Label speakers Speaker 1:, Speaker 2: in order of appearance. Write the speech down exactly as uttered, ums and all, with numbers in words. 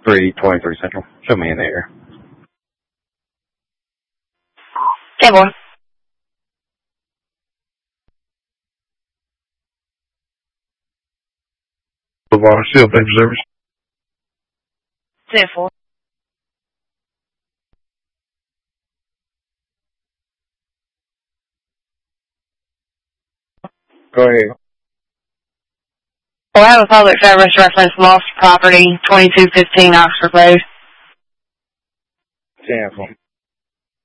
Speaker 1: three twenty-three Central. Show me in the air.
Speaker 2: ten four.
Speaker 3: Lavon Seal, paper service.
Speaker 2: ten four.
Speaker 1: Go ahead.
Speaker 2: Well, I have a public service reference lost property, twenty-two fifteen Oxford Road.
Speaker 1: Cancel.